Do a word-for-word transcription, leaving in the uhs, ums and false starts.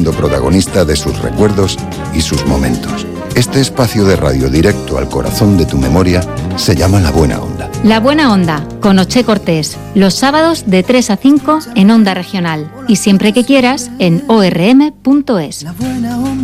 siendo protagonista de sus recuerdos y sus momentos. Este espacio de radio directo al corazón de tu memoria se llama La Buena Onda. La Buena Onda, con Oche Cortés, los sábados de tres a cinco en Onda Regional y siempre que quieras en o r m punto es.